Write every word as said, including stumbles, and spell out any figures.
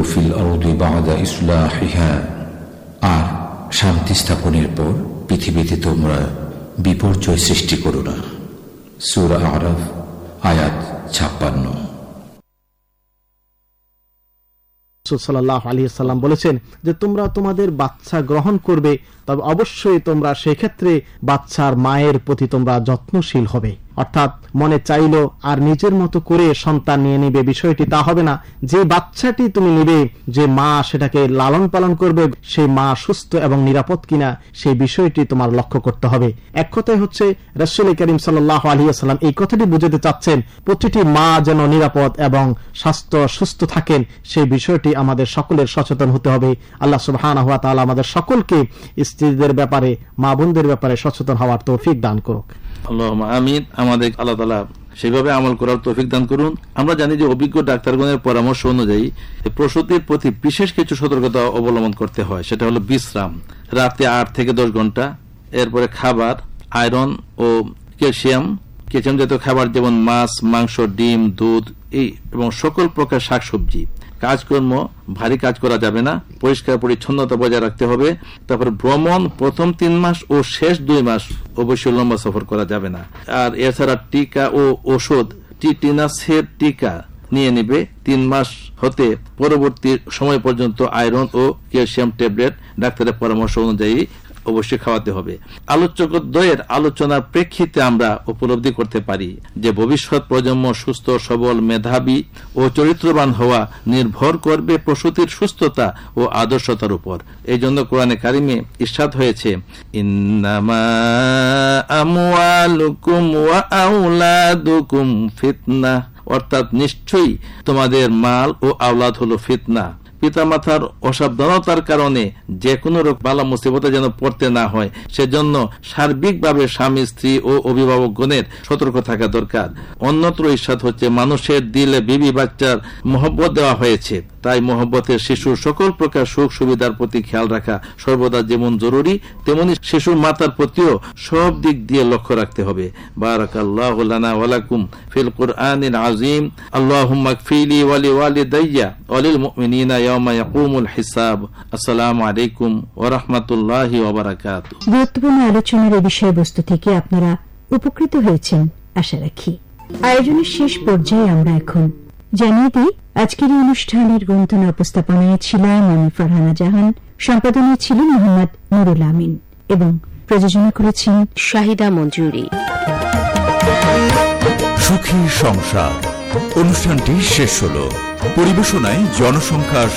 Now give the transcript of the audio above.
Feel আরদি বা'দা ইসলাহিহা, আর শান্তি স্থাপনের পর পৃথিবীতে তোমরা বিপর্যয় সৃষ্টি করো না। সূরা আরাফ আয়াত ছাপ্পান্ন। রাসূল সাল্লাল্লাহু আলাইহি ওয়াসাল্লাম বলেছেন যে তোমরা তোমাদের বাচ্চা গ্রহণ করবে, তবে অবশ্যই তোমরা সেক্ষেত্রে বাচ্চার মায়ের প্রতি তোমরা যত্নশীল হবে। অর্থাৎ মনে চাইলো আর নিজের মতো করে সন্তান নিয়ে নিবে, বিষয়টি তা হবে না। যে বাচ্চাটি তুমি নিবে, যে মা সেটাকে লালন পালন করবে, সেই মা সুস্থ এবং নিরাপদ কিনা সেই বিষয়টি তোমার লক্ষ্য করতে হবে। এক কথায় হচ্ছে রাসূল করিম সাল্লাল্লাহু আলাইহি ওয়াসাল্লাম এই কথাটি বুঝাতে চাচ্ছেন, প্রতিটি মা যেন নিরাপদ এবং স্বাস্থ্য সুস্থ থাকেন, সেই বিষয়টি আমাদের সকলের সচেতন হতে হবে। আল্লাহ সুবহানাহু ওয়া তাআলা আমাদের সকলকে স্ত্রীদের ব্যাপারে, মা বোনদের ব্যাপারে সচেতন হওয়ার তৌফিক দান করুক। আল্লাহুম্মা আমিন। আমাদের আল্লাহ তাআলা সেভাবে আমল করার তৌফিক দান করুন। আমরা জানি যে অভিজ্ঞ ডাক্তারগণের পরামর্শ অনুযায়ী প্রসূতির প্রতি বিশেষ কিছু সতর্কতা অবলম্বন করতে হয়। সেটা হলো বিশ্রাম, রাতে আট থেকে দশ ঘন্টা, এরপরে খাবার, আয়রন ও ক্যালসিয়াম ক্যালসিয়াম জাতীয় খাবার যেমন মাছ, মাংস, ডিম, দুধ এই এবং সকল প্রকার শাকসবজি। কাজকর্ম ভারী কাজ করা যাবে না, পরিষ্কার পরিচ্ছন্নতা বজায় রাখতে হবে। তারপর ভ্রমণ প্রথম তিন মাস ও শেষ দুই মাস অবশ্যই লম্বা সফর করা যাবে না। আর এছাড়া টিকা ও ওষুধ, টিটেনাসের টিকা নিয়ে নেবে। তিন মাস হতে পরবর্তী সময় পর্যন্ত আয়রন ও ক্যালসিয়াম ট্যাবলেট ডাক্তারের পরামর্শ অনুযায়ী অবশ্যই খাওয়াতে হবে। আলোচকদ্বয়ের আলোচনার প্রেক্ষিতে আমরা উপলব্ধি করতে পারি যে ভবিষ্যৎ প্রজন্ম সুস্থ, সবল, মেধাবী ও চরিত্রবান হওয়া নির্ভর করবে প্রসূতির সুস্থতা ও আদর্শতার উপর। এই জন্য কোরআনে কারিমে ইরশাদ হয়েছে, ইন্নামা আমওয়ালুকুম ওয়া আওলাদুকুম ফিতনা, অর্থাৎ নিশ্চয়ই তোমাদের মাল ও আওলাদ হলো ফিতনা। পিতামাতার অসাবধানতার কারণে যে কোনো রোগ বালা মুসিবতে যেন পড়তে না হয়, সেজন্য সার্বিকভাবে স্বামী, স্ত্রী ও অভিভাবকগণের সতর্ক থাকা দরকার। অন্যত্র ইরশাদ হচ্ছে, মানুষের দিলে বিবি বাচ্চার মহব্বত দেওয়া হয়েছে, তাই মহব্বতের শিশুর সকল প্রকার সুখ সুবিধার প্রতি খেয়াল রাখা সর্বদা যেমন জরুরি, তেমনি শিশুর মাতার প্রতিও সব দিক দিয়ে লক্ষ্য রাখতে হবে। বারাকাল্লাহু লানা ওয়া লাকুম ফিল কুরআনিল আযীম। আল্লাহুম্মা ইগফিরলি ওয়া লিওয়ালিদাইয়া ওয়া লিল মুমিনিনা ইয়াওমা ইয়াকুমুল হিসাব। আসসালামু আলাইকুম ওয়া রাহমাতুল্লাহি ওয়া বারাকাতুহু। গুরুত্বপূর্ণ আলোচনার এই বিষয়বস্তু থেকে আপনারা উপকৃত হয়েছেন আশা রাখি। আয়োজনের শেষ পর্যায়ে আমরা এখন জানিয়ে দিই, আজকের এই অনুষ্ঠানের গ্রন্থনা উপস্থাপনায় ছিলেন আমি ফারহানা জাহান, সম্পাদনায় ছিলেন মোহাম্মদ নুরুল আমিন এবং প্রযোজনা করেছেন শাহিদা মঞ্জুরি। সুখী সংসার অনুষ্ঠানটি শেষ হল। পরিবেশনায় জনসংখ্যা